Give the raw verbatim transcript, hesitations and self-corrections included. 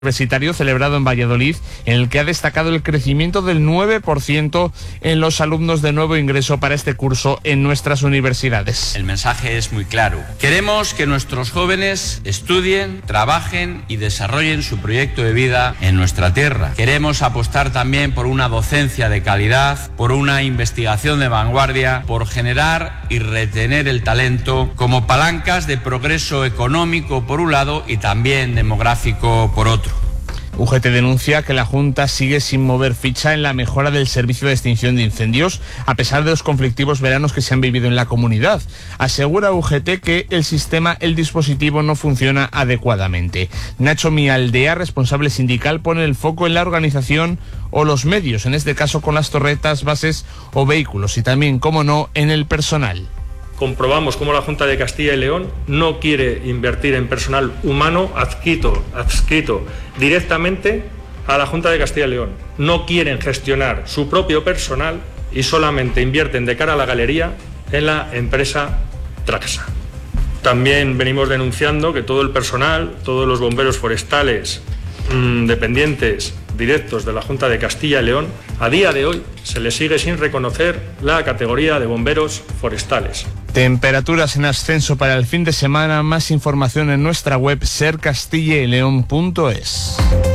universitario celebrado en Valladolid, en el que ha destacado el crecimiento del nueve por ciento en los alumnos de nuevo ingreso para este curso en nuestras universidades. El mensaje es muy claro. Queremos que nuestros jóvenes estudien, trabajen y desarrollen su proyecto de vida en nuestra tierra. Queremos apostar también por una docencia de calidad, por una investigación de vanguardia, por generar y retener el talento como palancas de progreso económico por un lado y también demográfico por otro. U G T denuncia que la Junta sigue sin mover ficha en la mejora del servicio de extinción de incendios, a pesar de los conflictivos veranos que se han vivido en la comunidad. Asegura U G T que el sistema, el dispositivo, no funciona adecuadamente. Nacho Mialdea, responsable sindical, pone el foco en la organización o los medios, en este caso con las torretas, bases o vehículos, y también, como no, en el personal. Comprobamos cómo la Junta de Castilla y León no quiere invertir en personal humano adscrito, adscrito directamente a la Junta de Castilla y León. No quieren gestionar su propio personal y solamente invierten de cara a la galería en la empresa Traxa. También venimos denunciando que todo el personal, todos los bomberos forestales mmm, dependientes directos de la Junta de Castilla y León, a día de hoy se les sigue sin reconocer la categoría de bomberos forestales. Temperaturas en ascenso para el fin de semana. Más información en nuestra web ser castilla y león punto es.